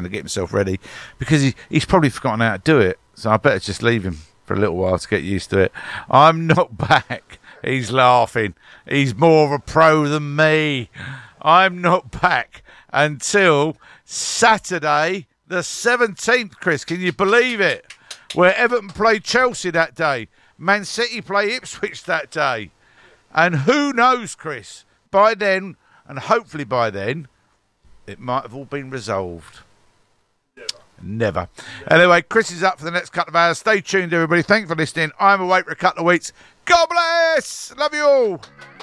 to get himself ready because he's probably forgotten how to do it. So I better just leave him for a little while to get used to it. I'm not back. He's laughing. He's more of a pro than me. I'm not back until Saturday the 17th, Chris. Can you believe it? Where Everton play Chelsea that day. Man City play Ipswich that day. And who knows, Chris, by then, and hopefully by then, it might have all been resolved. Never. Anyway, Chris is up for the next couple of hours. Stay tuned, everybody. Thank you for listening. I'm awake for a couple of weeks. God bless. Love you all.